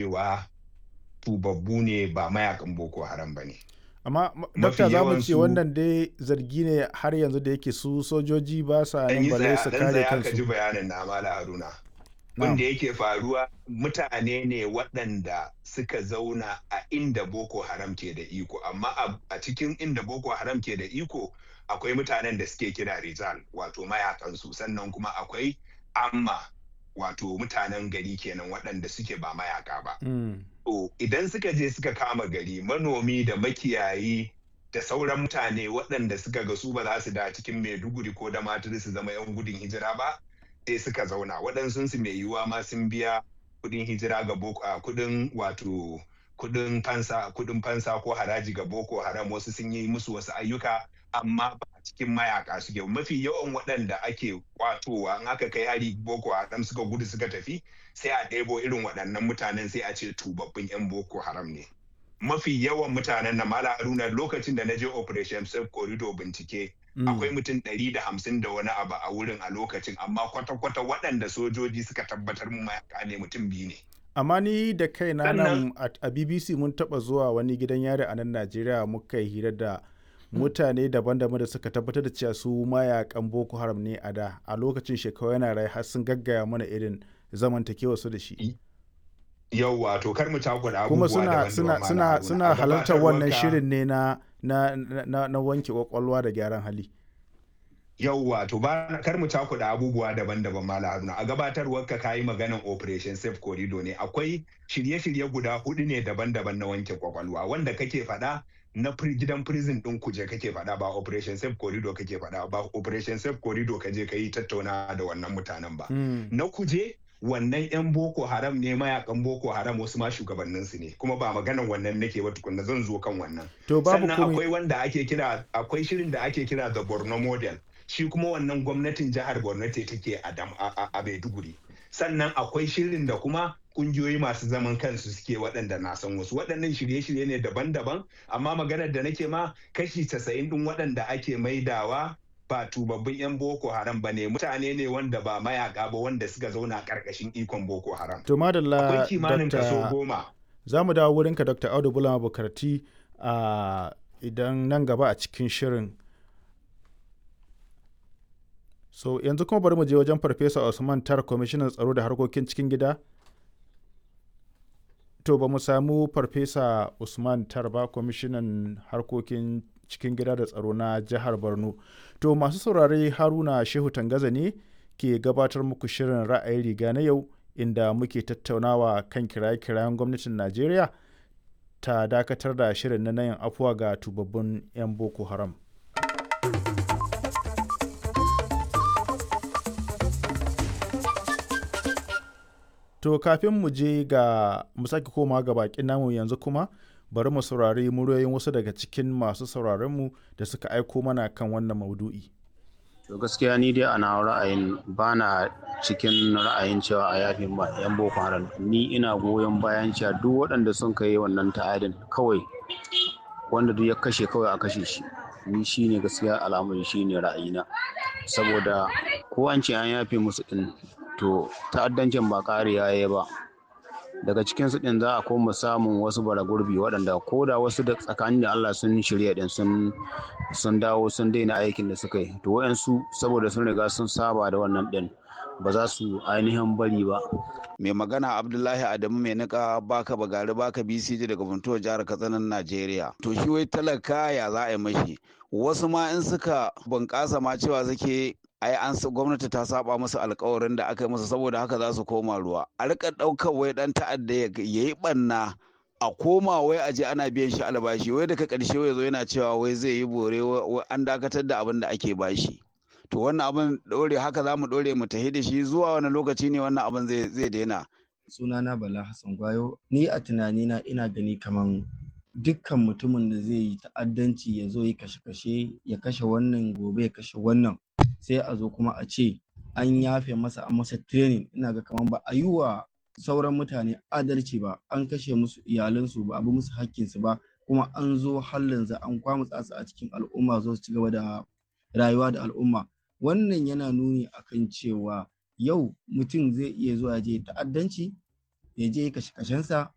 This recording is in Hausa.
cewa tubabbu ne ba mayakan Boko Haram ba ne. Amma Mafi Dokta za mu ce yawansu wannan dai zargi ne har yanzu da yake su sojoji ba sa nan balle su ɗan kare tsaya ka kansu. ji bayanin na Mala Haruna. Na'am. Wanda yake faruwa mutane ne waɗanda suka zauna a inda Boko Haram ke da iko, amma a cikin inda Boko Haram ke da iko akwai mutanen da suke kira Rizal wato mayakansu, sannan kuma akwai Amma wato mutanen gari kenan waɗanda suke ba mayaka ba. Mm. To idan suka je suka kama gari, manomi da makiyayi da sauran mutane waɗanda suka ga su ba za su da cikin Maiduguri ko da Damaturu su zama 'yan gudun hijira ba, sai suka zauna. Waɗansu su mai yiwuwa ma sun biya kuɗin hijira ga kuɗin fansa ko haraji ga Boko Haram, wasu sun yi musu wasu ayyuka, amma ba a cikin mayaka suke. Mafi yawan waɗanda ake kwatowa in aka kai hari Boko Haram suka gudu suka tafi, sai a ɗebo irin waɗannan mutanen sai a ce tubabbin 'yan Boko Haram ne. Mafi yawan mutanen na Mala Haruna, lokacin da na je Operation Safe Corridor bincike, akwai mutum 150 da wani abu a wurin a lokacin, amma kwata-kwata waɗanda sojoji suka tabbatar mu mayaka ne mutum 2 ne. Amma ni da kaina Sannan nan a BBC mun taɓa zuwa wani gidan yari a nan Najeriya muka yi hira da mutane daban-daban da suka tabbatar da cewa su mayakan Boko Haram ne a da, a lokacin shekaru yana rai har sun gaggaya mana irin zamantakewa su da shi. Yauwa, to kar mu cakuɗa Kuma abubuwa daban-daban Mala Haruna. suna halartar wannan gabatarwarka- shirin ne na wanke kwakwalwa da gyaran hali. Yauwa, to kar mu cakuɗa abubuwa daban-daban Mala Haruna. A gabatarwarka ka yi maganan Operation Safe Corridor ne. Akwai shirye-shirye guda 4 ne daban-daban na wanke kwakwalwa. Wanda kake faɗa na gidan prison ɗin Kuje kake faɗa, ba Operation Safe Corridor kake faɗa ba. Operation Safe Corridor ka je ka yi tattauna da wannan mutanen ba. Na Kuje wannan 'yan Boko Haram ne, mayakan Boko Haram, wasu ma shugabanninsu ne, kuma ba maganan wannan nake ba tukunna, zan zo kan wannan. To babu Sannan komai. akwai shirin da ake kira the Borno Model. Shi kuma wannan gwamnatin jihar Borno ce take a Maiduguri. Sannan akwai shirin da kuma kungiyoyi masu zaman kansu suke, waɗanda na san wasu. Waɗannan shirye-shirye ne daban-daban, amma maganar da nake ma kashi 90 ɗin waɗanda ake maidawa ba tubabbin 'yan Boko Haram ba ne, mutane ne wanda ba mayaka ba, wanda suka zauna ƙarƙashin ikon Boko Haram. To madalla, Akwai kimanin kaso 10. Za mu dawo wurinka Dr. Audu Bulama Bukarti idan nan gaba a cikin shirin. So yanzu kuma bari mu je wajen Farfesa Usman Tar, kwamishinan tsaro da harkokin cikin gida. To ba mu samu Farfesa Usman Tar ba, kwamishinan harkokin cikin gida da tsaro na jihar Borno. To masu saurare, Haruna Shehu Tangaza ne ke gabatar muku shirin ra'ayin riga na yau, inda muke tattaunawa kan kiraye-kirayen gwamnatin Najeriya ta dakatar da shirin na yin afuwa ga tubabbin 'yan Boko Haram. To kafin mu je ga mu sake koma ga bakin namu yanzu kuma bari mu saurari muryoyin wasu daga cikin masu sauraronmu da suka aiko mana kan wannan maudu'i. To gaskiya ni dai ana ra'ayin bana cikin ra'ayin cewa a yafe ma 'yan Boko Haram. Ni ina goyon bayan cewa duk waɗanda sun kai wannan ta'adin kawai, wanda duk ya kashe kawai a kashe shi. Ni shine gaskiya al'amari, shine ra'ayina. Saboda ko an ce an yafe musu din, to ta'addancin ba ƙariya yayi ba. Daga cikin su din za a koma samun wasu bara gurbi waɗanda ko da wasu da tsakanin da Allah sun shirya din sun dawo sun daina aikin da suka yi, to wayansu saboda sun riga sun saba da wannan din ba za su ainihin bari ba. Mai magana Abdullahi Adamu mai nika baka bagari baka BCJ daga Funtuwa jihar Katsina Najeriya. To shi wai talaka ya za a yi mashi, wasu ma in suka bunƙasa ma cewa suke ai gwamnati ta saba musu alkawarin da aka yi musu, saboda haka za su koma ruwa. A rika ɗaukar wai ɗan ta'adda ya yi ɓanna, a koma wai aje ana biyan shi albashi, wai daga ƙarshe wai zo yana cewa wai zai yi bore, wai an dakatar da abin da ake bashi. To wannan abin ɗore haka za mu ɗore mu tahi da shi zuwa wani lokaci ne wannan abin zai daina. Sunana Bala Hassan Gwayo. Ni a tunanina ina gani kaman dukkan mutumin da zai yi ta'addanci ya zo yi kashe-kashe, ya kashe wannan gobe ya kashe wannan, sai a zo kuma a ce an yafe masa, an masa training. Ina ga kaman ba a yi wa sauran mutane adalci ba, an kashe musu iyalansu ba, a bi musu hakkinsu ba, kuma an zo hallin za an kwamutsa su a cikin al'umma, zo su ci gaba da rayuwa da al'umma. Wannan yana nuni akan cewa yau mutum zai iya zuwa je ta'addanci, ya je kashe-kashensa,